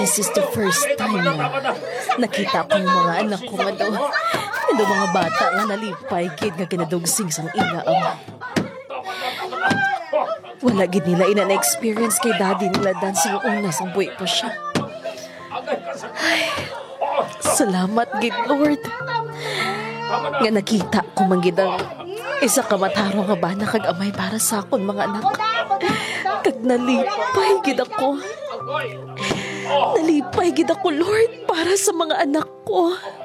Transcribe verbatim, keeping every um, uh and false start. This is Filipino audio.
This is the first time na nakita ko yung mga anak ko nga daw. Ano mga bata nga nalipay gid nga kinadugsing sang ila ama. Wala gid nila ina na experience kay daddy nila dan sa una sang buhay pa siya. Ay, salamat gid Lord. Nga nakita ko man gid ang isa ka mataro nga bana kag amay para sa akon mga anak. Kag nalipay gid ako. Nalipay gid ako Lord para sa mga anak ko.